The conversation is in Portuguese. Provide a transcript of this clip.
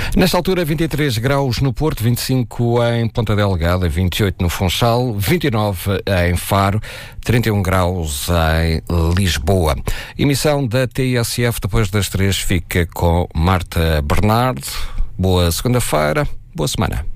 Nesta altura, 23 graus no Porto, 25 em Ponta Delgada, 28 no Funchal, 29 em Faro, 31 graus em Lisboa. Emissão da TSF depois das 3 fica com Marta Bernardo. Boa segunda-feira, boa semana.